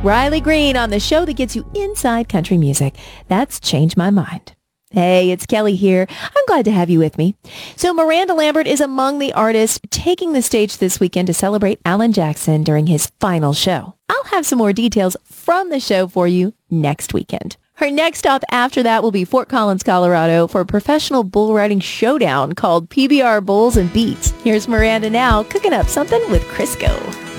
Riley Green on the show that gets you inside country music. That's Change My Mind. Hey, it's Kelly here. I'm glad to have you with me. So Miranda Lambert is among the artists taking the stage this weekend to celebrate Alan Jackson during his final show. I'll have some more details from the show for you next weekend. Her next stop after that will be Fort Collins, Colorado for a professional bull riding showdown called PBR Bulls and Beats. Here's Miranda now cooking up something with Crisco.